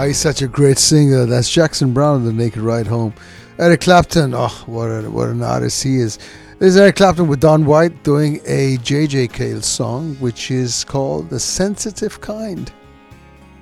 He's such a great singer. That's Jackson Browne of the Naked Ride Home. Eric Clapton, oh, what an artist he is. This is Eric Clapton with Don White doing a J.J. Cale song, which is called The Sensitive Kind.